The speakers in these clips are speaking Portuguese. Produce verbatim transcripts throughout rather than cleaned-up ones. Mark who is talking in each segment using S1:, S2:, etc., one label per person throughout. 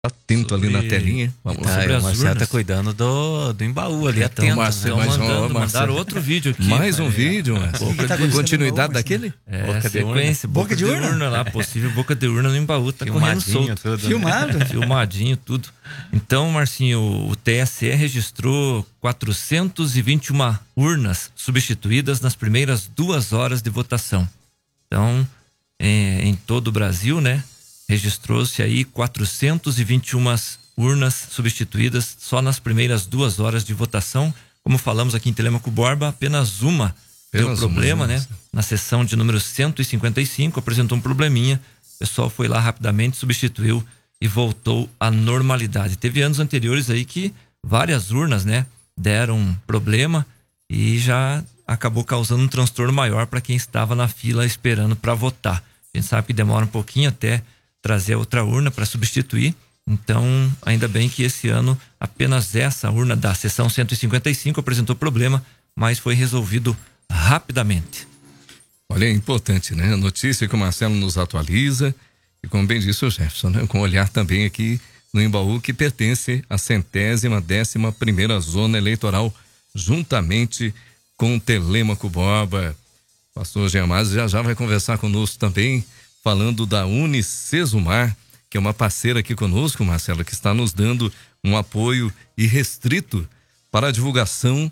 S1: Atento sobre... ali na telinha.
S2: Vamos ah, sobre o Marcelo tá cuidando do, do embaú ali,
S1: então,
S2: atento.
S1: Marcelo,
S2: então,
S1: mandando,
S2: mandando, mandaram outro vídeo aqui.
S1: Mais um é, vídeo, Marcelo.
S2: Tá
S1: continuidade daquele?
S2: É,
S1: boca
S2: sequência,
S1: de
S2: boca, boca de, urna? de urna lá, possível boca de urna no embaú, tá correndo solto.
S1: Tudo, filmado?
S2: Né? Filmadinho, tudo. Então, Marcinho, o T S E registrou quatrocentas e vinte e uma urnas substituídas nas primeiras duas horas de votação. Então, é, em todo o Brasil, né? Registrou-se aí quatrocentas e vinte e uma urnas substituídas só nas primeiras duas horas de votação. Como falamos aqui em Telêmaco Borba, apenas uma apenas deu problema, uma, né? Na sessão de número cento e cinquenta e cinco apresentou um probleminha. O pessoal foi lá rapidamente, substituiu e voltou à normalidade. Teve anos anteriores aí que várias urnas, né, deram problema e já acabou causando um transtorno maior para quem estava na fila esperando para votar. A gente sabe que demora um pouquinho até trazer outra urna para substituir. Então, ainda bem que esse ano apenas essa urna da sessão cento e cinquenta e cinco apresentou problema, mas foi resolvido rapidamente.
S1: Olha, é importante, né? A notícia que o Marcelo nos atualiza e, como bem disse o Jefferson, né? Com olhar também aqui no Embaú, que pertence à centésima décima primeira zona eleitoral, juntamente com Telêmaco Borba. Pastor Jean Mazzi já já vai conversar conosco também, falando da Unicesumar, que é uma parceira aqui conosco, Marcelo, que está nos dando um apoio irrestrito para a divulgação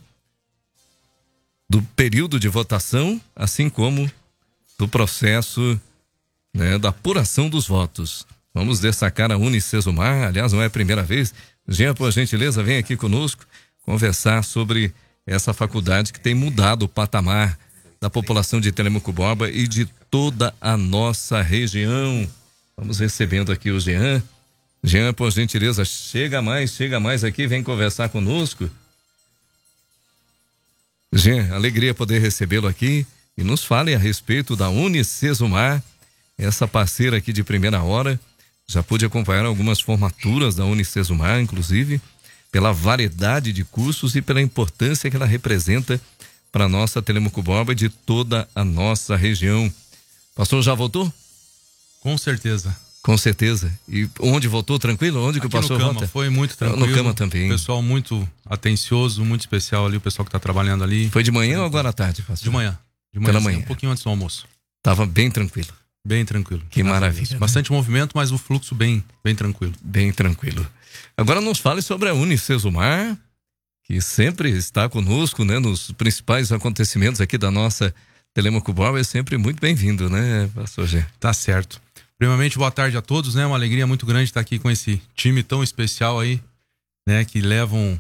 S1: do período de votação, assim como do processo, né, da apuração dos votos. Vamos destacar a Unicesumar, aliás, não é a primeira vez. Jean, por gentileza, vem aqui conosco conversar sobre essa faculdade que tem mudado o patamar da população de Telêmaco Borba e de toda a nossa região. Vamos recebendo aqui o Jean. Jean, por gentileza, chega mais, chega mais aqui, vem conversar conosco. Jean, alegria poder recebê-lo aqui e nos fale a respeito da Unicesumar, essa parceira aqui de primeira hora. Já pude acompanhar algumas formaturas da Unicesumar, inclusive, pela variedade de cursos e pela importância que ela representa para a nossa Telêmaco Borba e de toda a nossa região. Pastor, já voltou?
S3: Com certeza.
S1: Com certeza. E onde voltou? Tranquilo? Onde que
S3: Aqui
S1: o pastor
S3: no Cama,
S1: volta?
S3: foi muito tranquilo.
S1: No Cama também.
S3: Pessoal muito atencioso, muito especial ali, o pessoal que está trabalhando ali.
S1: Foi de manhã ou agora à tarde, pastor?
S3: De manhã. De manhã,
S1: Pela
S3: sim,
S1: manhã.
S3: Um pouquinho antes do almoço.
S1: Tava bem tranquilo.
S3: Bem tranquilo.
S1: Que maravilha. Né?
S3: Bastante movimento, mas o fluxo bem, bem tranquilo.
S1: Bem tranquilo. Agora nos fale sobre a Unicesumar, que sempre está conosco, né, nos principais acontecimentos aqui da nossa Telêmaco Borba. É sempre muito bem-vindo, né, pastor G?
S3: Tá certo. Primeiramente, boa tarde a todos, né? Uma alegria muito grande estar aqui com esse time tão especial aí, né? Que levam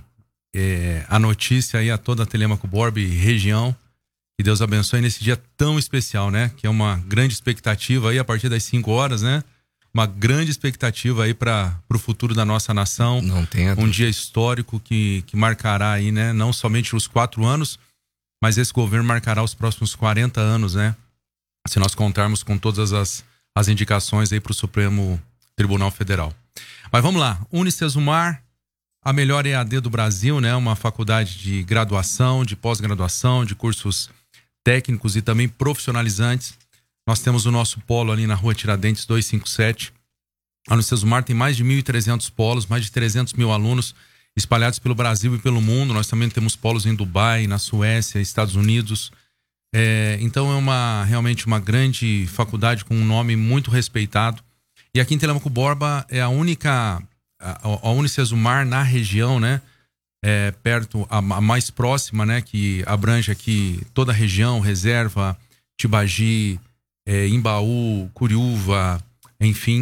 S3: é, a notícia aí a toda a Telêmaco Borba e região. Que Deus abençoe nesse dia tão especial, né? Que é uma grande expectativa aí a partir das cinco horas, né? Uma grande expectativa aí para o futuro da nossa nação.
S1: Não tem
S3: um dia histórico que, que marcará aí, né? Não somente os quatro anos, mas esse governo marcará os próximos quarenta anos, né? Se nós contarmos com todas as, as indicações aí para o Supremo Tribunal Federal. Mas vamos lá. Unicesumar, a melhor E A D do Brasil, né? Uma faculdade de graduação, de pós-graduação, de cursos técnicos e também profissionalizantes. Nós temos o nosso polo ali na rua Tiradentes duzentos e cinquenta e sete. A Unicesumar tem mais de mil e trezentos polos, mais de trezentos mil alunos espalhados pelo Brasil e pelo mundo. Nós também temos polos em Dubai, na Suécia, Estados Unidos. É, então é uma, realmente uma grande faculdade com um nome muito respeitado. E aqui em Telêmaco Borba é a única, a, a Unicesumar na região, né? É, perto, a, a mais próxima, né? Que abrange aqui toda a região, Reserva, Tibagi, é, Imbaú, Curiúva, enfim,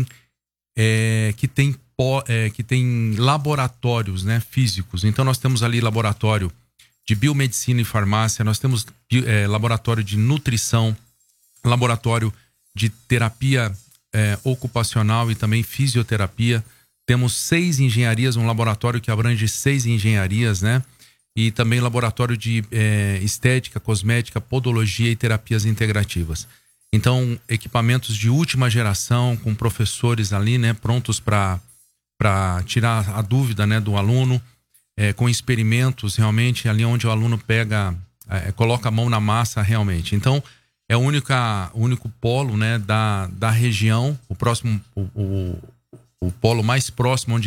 S3: é, que tem É, que tem laboratórios, né, físicos. Então nós temos ali laboratório de biomedicina e farmácia, nós temos é, laboratório de nutrição, laboratório de terapia é, ocupacional e também fisioterapia. Temos seis engenharias, um laboratório que abrange seis engenharias, né? E também laboratório de é, estética, cosmética, podologia e terapias integrativas. Então, equipamentos de última geração, com professores ali, né, prontos para para tirar a dúvida, né, do aluno, é, com experimentos realmente ali onde o aluno pega, é, coloca a mão na massa realmente. Então, é o único, o único polo, né, da, da região. O próximo, o, o, o polo mais próximo onde